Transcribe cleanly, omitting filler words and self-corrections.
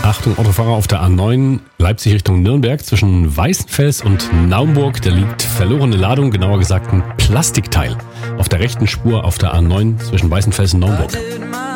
Achtung, Autofahrer auf der A9 Leipzig Richtung Nürnberg zwischen Weißenfels und Naumburg. Da liegt verlorene Ladung, genauer gesagt ein Plastikteil auf der rechten Spur auf der A9 zwischen Weißenfels und Naumburg.